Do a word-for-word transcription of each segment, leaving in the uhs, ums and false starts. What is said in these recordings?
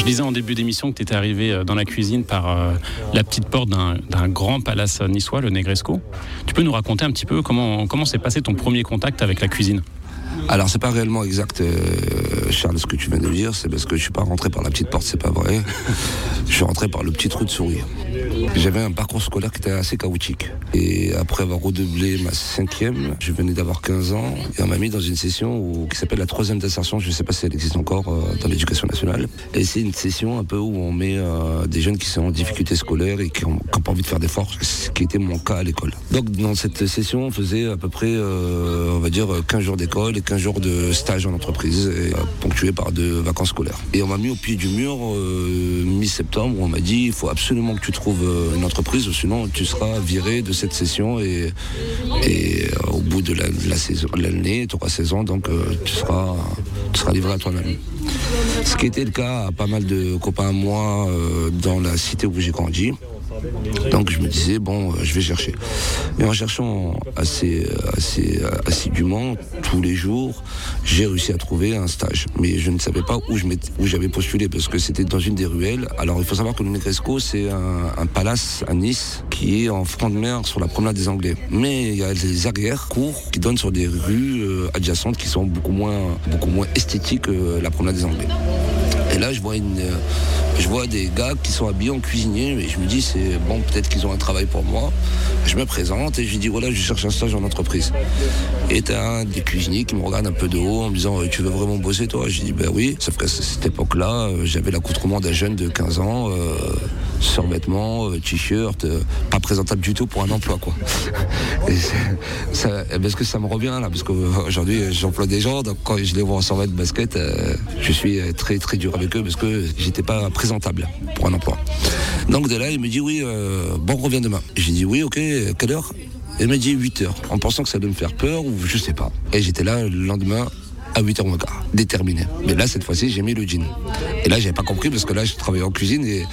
Je disais en début d'émission que tu étais arrivé dans la cuisine par euh, la petite porte d'un, d'un grand palace niçois, le Negresco. Tu peux nous raconter un petit peu comment, comment s'est passé ton premier contact avec la cuisine ? Alors c'est pas réellement exact, euh, Charles, ce que tu viens de dire, c'est parce que je suis pas rentré par la petite porte, c'est pas vrai. Je suis rentré par le petit trou de souris. J'avais un parcours scolaire qui était assez chaotique. Et après avoir redoublé ma cinquième, je venais d'avoir quinze ans, et on m'a mis dans une session où, qui s'appelle la troisième d'insertion, je sais pas si elle existe encore euh, dans l'éducation nationale. Et c'est une session un peu où on met euh, des jeunes qui sont en difficulté scolaire et qui n'ont pas envie de faire d'efforts, ce qui était mon cas à l'école. Donc dans cette session, on faisait à peu près, euh, on va dire, quinze jours d'école et quinze jours de stage en entreprise, et, euh, ponctués par deux vacances scolaires. Et on m'a mis au pied du mur euh, mi-septembre, où on m'a dit il faut absolument que tu trouves euh, une entreprise, sinon tu seras viré de cette session et, et euh, au bout de la, la saison, l'année, tu auras seize ans, donc euh, tu, seras, tu seras livré à toi-même. Ce qui était le cas à pas mal de copains à moi euh, dans la cité où j'ai grandi. Donc je me disais, bon, je vais chercher. Et en cherchant assez, assez assidûment, tous les jours, j'ai réussi à trouver un stage. Mais je ne savais pas où, je où j'avais postulé, parce que c'était dans une des ruelles. Alors il faut savoir que le Negresco, c'est un, un palace à Nice qui est en front de mer sur la promenade des Anglais. Mais il y a des arrières courts qui donnent sur des rues euh, adjacentes qui sont beaucoup moins, beaucoup moins esthétiques que la promenade des Anglais. Et là, je vois, une, euh, je vois des gars qui sont habillés en cuisinier, et je me dis, c'est bon, peut-être qu'ils ont un travail pour moi. Je me présente et je lui dis, voilà, je cherche un stage en entreprise. Et t'as un des cuisiniers qui me regarde un peu de haut en me disant, tu veux vraiment bosser, toi ? Je dis, ben oui. Sauf qu'à cette époque-là, j'avais l'accoutrement d'un jeune de quinze ans, euh, survêtement, euh, t-shirt, euh, pas présentable du tout pour un emploi, quoi. Et ça, parce que ça me revient là, parce qu'aujourd'hui, j'emploie des gens, donc quand je les vois en survêtement basket, euh, je suis très, très dur avec eux parce que j'étais pas présentable pour un emploi. Donc de là, il me dit oui, euh, bon, reviens demain. J'ai dit oui, ok, quelle heure ? Il m'a dit huit heures, en pensant que ça allait me faire peur ou je sais pas. Et j'étais là le lendemain à huit heures moins quart, déterminé. Mais là, cette fois-ci, j'ai mis le jean. Et là, j'avais pas compris parce que là, je travaillais en cuisine et,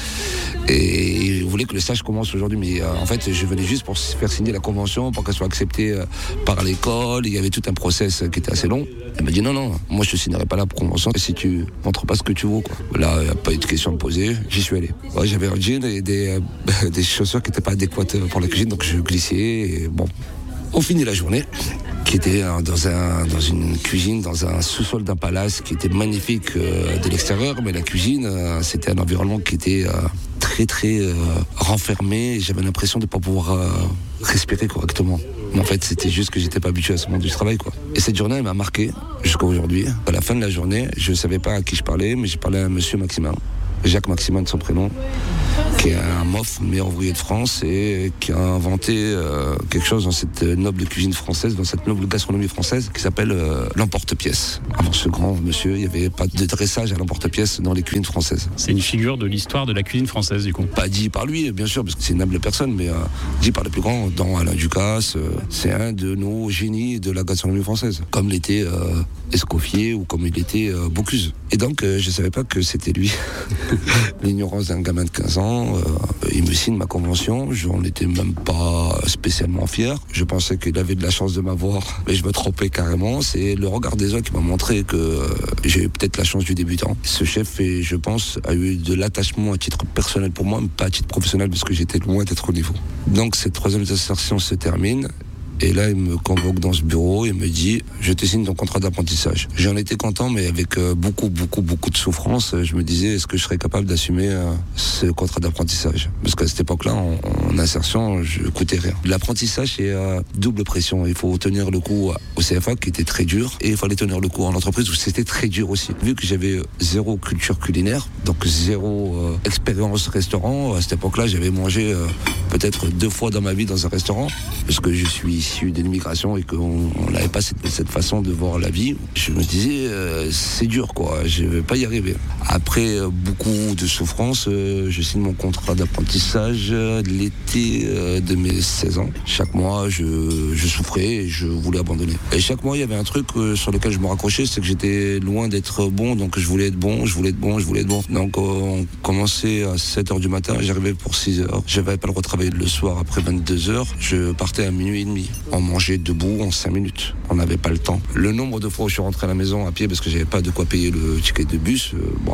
et je voulais que le stage commence aujourd'hui. Mais euh, en fait, je venais juste pour faire signer la convention, pour qu'elle soit acceptée euh, par l'école. Il y avait tout un process qui était assez long. Elle m'a dit non, non, moi, je ne signerai pas la convention si tu montres pas ce que tu veux, quoi. Là, il n'y a pas eu de question à me poser. J'y suis allé. Ouais, j'avais un jean et des, euh, des chaussures qui n'étaient pas adéquates pour la cuisine, donc je glissais. Et bon, on finit la journée, qui était dans, un, dans une cuisine, dans un sous-sol d'un palace qui était magnifique euh, de l'extérieur, mais la cuisine, euh, c'était un environnement qui était euh, très très euh, renfermé, et j'avais l'impression de ne pas pouvoir euh, respirer correctement. Mais en fait, c'était juste que j'étais pas habitué à ce monde du travail, quoi. Et cette journée, elle m'a marqué jusqu'à aujourd'hui. À la fin de la journée, je ne savais pas à qui je parlais, mais j'ai parlé à monsieur Maximin, Jacques Maximin de son prénom, qui est un M O F, meilleur ouvrier de France, et qui a inventé euh, quelque chose dans cette noble cuisine française, dans cette noble gastronomie française, qui s'appelle euh, l'emporte-pièce. Avant ce grand monsieur, il n'y avait pas de dressage à l'emporte-pièce dans les cuisines françaises. C'est une figure de l'histoire de la cuisine française, du coup. Pas dit par lui, bien sûr, parce que c'est une noble personne, mais euh, dit par les plus grands, dans Alain Ducasse. Euh, c'est un de nos génies de la gastronomie française, comme l'était euh, Escoffier ou comme il était euh, Bocuse. Et donc, euh, je ne savais pas que c'était lui. L'ignorance d'un gamin de quinze ans, euh, il me signe ma convention, j'en étais même pas spécialement fier. Je pensais qu'il avait de la chance de m'avoir, mais je me trompais carrément. C'est le regard des autres qui m'a montré que euh, j'ai eu peut-être la chance du débutant. Ce chef, et je pense, a eu de l'attachement à titre personnel pour moi, mais pas à titre professionnel, parce que j'étais loin d'être au niveau. Donc cette troisième insertion se termine. Et là, il me convoque dans ce bureau et me dit « Je te signe ton contrat d'apprentissage ». J'en étais content, mais avec euh, beaucoup, beaucoup, beaucoup de souffrance. Je me disais « Est-ce que je serais capable d'assumer euh, ce contrat d'apprentissage ?» Parce qu'à cette époque-là, en, en insertion, je coûtais rien. L'apprentissage, c'est euh, double pression. Il faut tenir le coup au C F A, qui était très dur, et il fallait tenir le coup en entreprise, où c'était très dur aussi. Vu que j'avais zéro culture culinaire, donc zéro euh, expérience restaurant, à cette époque-là, j'avais mangé euh, peut-être deux fois dans ma vie dans un restaurant, parce que je suis issu de l'immigration et qu'on n'avait pas cette, cette façon de voir la vie. Je me disais, euh, c'est dur, quoi, je ne vais pas y arriver. Après euh, beaucoup de souffrance, euh, je signe mon contrat d'apprentissage euh, l'été euh, de mes seize ans. Chaque mois, je, je souffrais et je voulais abandonner. Et chaque mois, il y avait un truc euh, sur lequel je me raccrochais, c'est que j'étais loin d'être bon, donc je voulais être bon, je voulais être bon, je voulais être bon. Donc euh, on commençait à sept heures du matin, j'arrivais pour six heures. Je n'avais pas le droit de travailler le soir après vingt-deux heures. Je partais à minuit et demi. On mangeait debout en cinq minutes. On n'avait pas le temps. Le nombre de fois où je suis rentré à la maison à pied parce que j'avais pas de quoi payer le ticket de bus, euh, bon,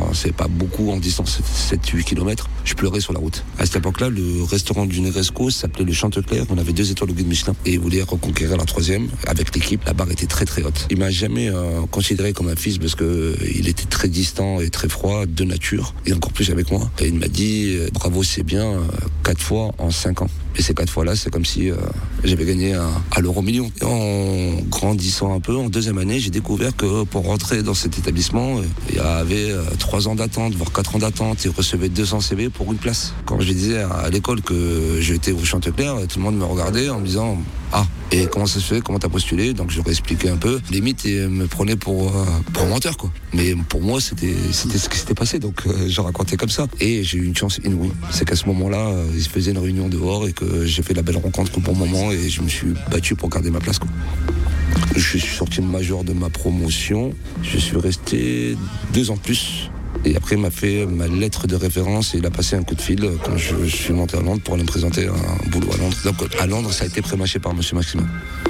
c'est pas beaucoup en distance, sept huit kilomètres. Je pleurais sur la route. À cette époque-là, le restaurant du Negresco s'appelait le Chantecler. On avait deux étoiles au guide Michelin et il voulait reconquérir la troisième avec l'équipe. La barre était très très haute. Il m'a jamais euh, considéré comme un fils parce que euh, il était très distant et très froid de nature et encore plus avec moi. Et il m'a dit euh, bravo, c'est bien, euh, quatre fois en cinq ans. Et ces quatre fois-là, c'est comme si euh, j'avais gagné un, à l'euro million. Et en grandissant un peu, en deuxième année, j'ai découvert que pour rentrer dans cet établissement, euh, il y avait euh, trois ans d'attente, voire quatre ans d'attente, et recevait deux cents C V pour une place. Quand je disais à l'école que j'étais au Chantecler, tout le monde me regardait en me disant « Ah, et comment ça se fait, comment t'as postulé ?» Donc je leur expliquais un peu. Limite, ils me prenaient pour, euh, pour un menteur, quoi. Mais pour moi, c'était, c'était ce qui s'était passé, donc euh, je racontais comme ça. Et j'ai eu une chance inouïe. C'est qu'à ce moment-là, euh, ils faisaient une réunion dehors et que j'ai fait la belle rencontre au bon moment et je me suis battu pour garder ma place, quoi. Je suis sorti major de ma promotion. Je suis resté deux ans de plus. Et après, il m'a fait ma lettre de référence et il a passé un coup de fil quand je, je suis monté à Londres pour aller me présenter un boulot à Londres. Donc à Londres, ça a été prémâché par M. Maximin.